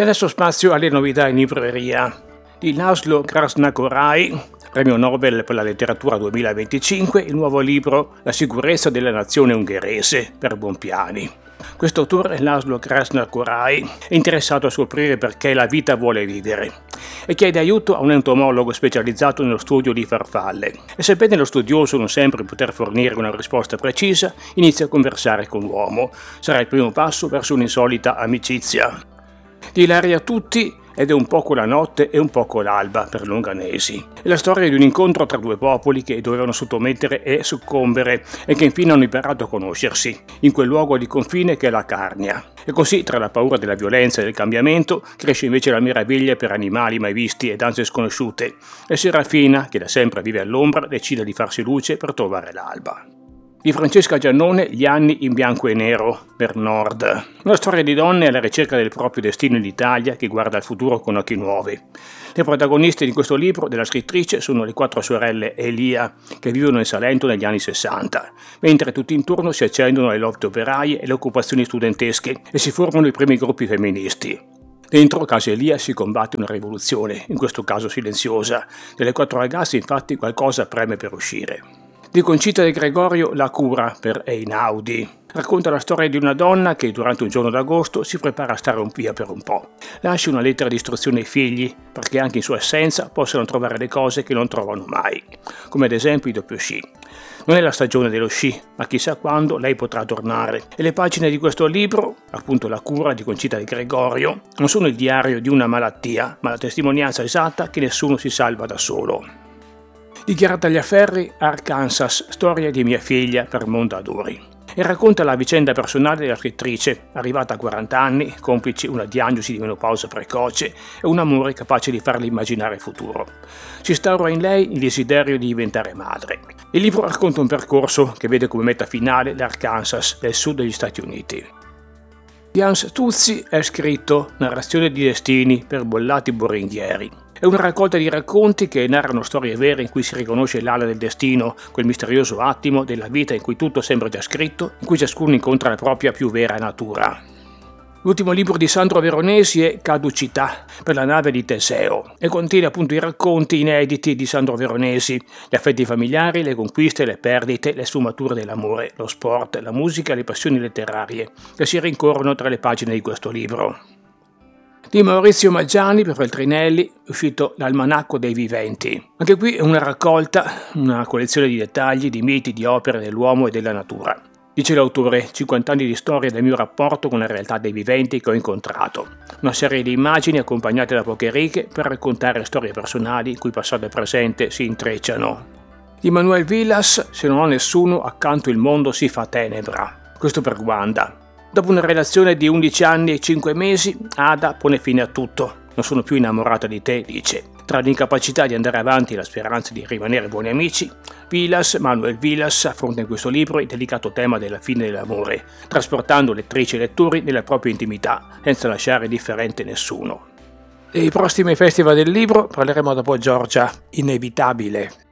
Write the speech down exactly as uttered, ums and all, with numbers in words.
E adesso spazio alle novità in libreria. Di László Krasznahorkai, premio Nobel per la letteratura duemilaventicinque, il nuovo libro La sicurezza della nazione ungherese per Bompiani. Questo autore, László Krasznahorkai, è interessato a scoprire perché la vita vuole vivere e chiede aiuto a un entomologo specializzato nello studio di farfalle. E sebbene lo studioso non sempre poter fornire una risposta precisa, inizia a conversare con l'uomo. Sarà il primo passo verso un'insolita amicizia. Di Ilaria Tutti ed è un poco la notte e un poco l'alba per Longanesi. È la storia di un incontro tra due popoli che dovevano sottomettere e soccombere e che infine hanno imparato a conoscersi, in quel luogo di confine che è la Carnia. E così, tra la paura della violenza e del cambiamento, cresce invece la meraviglia per animali mai visti e danze sconosciute. E Serafina, che da sempre vive all'ombra, decide di farsi luce per trovare l'alba. Di Francesca Giannone, Gli anni in bianco e nero, per Nord. Una storia di donne alla ricerca del proprio destino in Italia che guarda al futuro con occhi nuovi. Le protagoniste di questo libro della scrittrice sono le quattro sorelle Elia, che vivono in Salento negli anni sessanta, mentre tutti intorno si accendono le lotte operaie e le occupazioni studentesche e si formano i primi gruppi femministi. Dentro casa Elia si combatte una rivoluzione, in questo caso silenziosa. Delle quattro ragazze infatti qualcosa preme per uscire. Di Concita De Gregorio, La cura, per Einaudi. Racconta la storia di una donna che durante un giorno d'agosto si prepara a stare via per un po'. Lascia una lettera di istruzione ai figli perché anche in sua assenza possano trovare le cose che non trovano mai, come ad esempio il doppio sci. Non è la stagione dello sci, ma chissà quando lei potrà tornare. E le pagine di questo libro, appunto La cura di Concita De Gregorio, non sono il diario di una malattia, ma la testimonianza esatta che nessuno si salva da solo. Di Chiara Tagliaferri, Arkansas, storia di mia figlia per Mondadori. E racconta la vicenda personale della scrittrice, arrivata a quaranta anni, complici una diagnosi di menopausa precoce e un amore capace di farle immaginare il futuro. Si instaura in lei il desiderio di diventare madre. Il libro racconta un percorso che vede come meta finale l'Arkansas del sud degli Stati Uniti. Di Hans Tuzzi è scritto Narrazione di destini per Bollati Boringhieri. È una raccolta di racconti che narrano storie vere in cui si riconosce l'ala del destino, quel misterioso attimo della vita in cui tutto sembra già scritto, in cui ciascuno incontra la propria più vera natura. L'ultimo libro di Sandro Veronesi è Caducità, per la nave di Teseo, e contiene appunto i racconti inediti di Sandro Veronesi, gli affetti familiari, le conquiste, le perdite, le sfumature dell'amore, lo sport, la musica e le passioni letterarie, che si rincorrono tra le pagine di questo libro. Di Maurizio Maggiani per Feltrinelli è uscito L'Almanacco dei Viventi. Anche qui è una raccolta, una collezione di dettagli, di miti, di opere dell'uomo e della natura. Dice l'autore, cinquanta anni di storia del mio rapporto con la realtà dei viventi che ho incontrato. Una serie di immagini accompagnate da poche righe per raccontare storie personali in cui passato e presente si intrecciano. Di Manuel Vilas, Se non ho nessuno, accanto il mondo si fa tenebra. Questo per Wanda. Dopo una relazione di undici anni e cinque mesi, Ada pone fine a tutto. Non sono più innamorata di te, dice. Tra l'incapacità di andare avanti e la speranza di rimanere buoni amici, Vilas, Manuel Vilas, affronta in questo libro il delicato tema della fine dell'amore, trasportando lettrici e lettori nella propria intimità, senza lasciare differente nessuno. Dei prossimi festival del libro parleremo dopo Giorgia, Inevitabile.